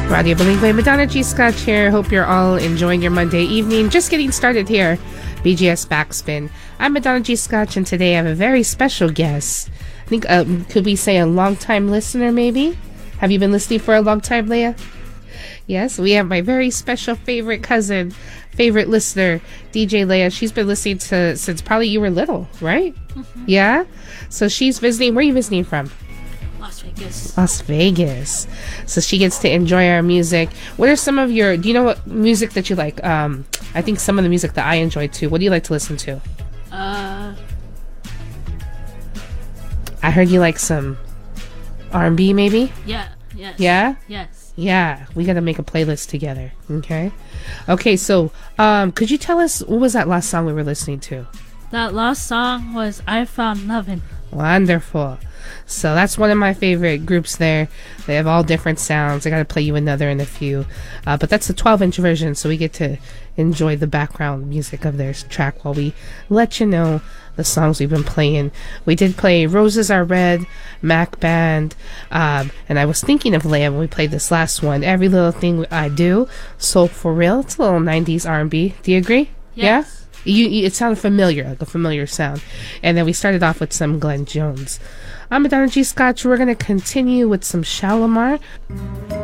Radio Bilingue, Madonna G. Scotch here. Hope you're all enjoying your Monday evening. Just getting started here. BGS Backspin. I'm Madonna G. Scotch, and today I have a very special guest. I think, could we say a long-time listener, maybe? Have you been listening for a long time, Leah? Yes, we have my very special favorite cousin, favorite listener, DJ Leia. She's been listening to since probably you were little, right? Mm-hmm. Yeah? So she's visiting. Where are you visiting from? Las Vegas. Las Vegas. So she gets to enjoy our music. What are some of your... Do you know what music that you like? I think some of the music that I enjoy too. What do you like to listen to? I heard you like some R&B maybe? Yeah. Yes. Yeah? Yes. Yeah. We gotta make a playlist together. Okay? Okay, so could you tell us what was that last song we were listening to? That last song was I Found Lovin'. Wonderful. So that's one of my favorite groups there. They have all different sounds. I got to play you another in a few. But that's the 12-inch version, so we get to enjoy the background music of their track while we let you know the songs we've been playing. We did play Roses Are Red, Mac Band, and I was thinking of Leia when we played this last one, Every Little Thing I Do, Soul For Real. It's a little 90s R&B. Do you agree? Yes. Yeah? It sounded familiar, like a familiar sound. And then we started off with some Glenn Jones. I'm Madonna G. Scotch. We're going to continue with some Shalamar.